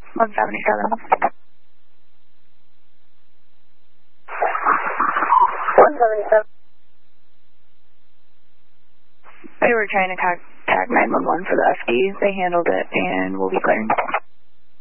177. 177. We were trying to contact 911 for the FD. They handled it and we'll be clearing.